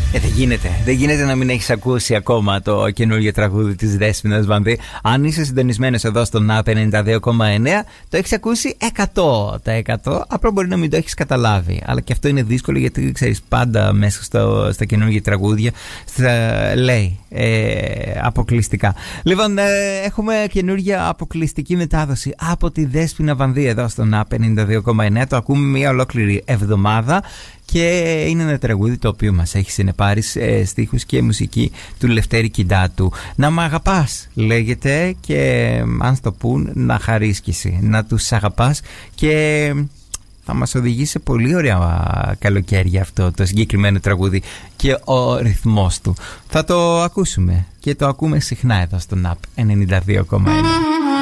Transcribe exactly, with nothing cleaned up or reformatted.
Ε, δεν γίνεται. Δεν γίνεται να μην έχεις ακούσει ακόμα το καινούργιο τραγούδι της Δέσποινας Βανδύ. Αν είσαι συντονισμένος εδώ στο ΝΑΠ ενενήντα δύο κόμμα εννέα, το έχεις ακούσει εκατό τοις εκατό. Απλά μπορεί να μην το έχεις καταλάβει. Αλλά και αυτό είναι δύσκολο, γιατί ξέρεις, πάντα μέσα στο, στα καινούργια τραγούδια στα, λέει ε, αποκλειστικά. Λοιπόν, ε, έχουμε καινούργια αποκλειστική μετάδοση από τη Δέσποινα Βανδύ εδώ στο ΝΑΠ ενενήντα δύο κόμμα εννέα. Το ακούμε μια ολόκληρη εβδομάδα. Και είναι ένα τραγούδι το οποίο μας έχει συνεπάρει ε, στίχους και μουσική του Λευτέρη Κιντάτου. Να μ' αγαπάς λέγεται, και αν στο πούν να χαρίσκεις, να τους αγαπάς, και θα μας οδηγήσει σε πολύ ωραία καλοκαίρια αυτό το συγκεκριμένο τραγούδι και ο ρυθμός του. Θα το ακούσουμε και το ακούμε συχνά εδώ στο ΝΑΠ ενενήντα δύο κόμμα εννέα.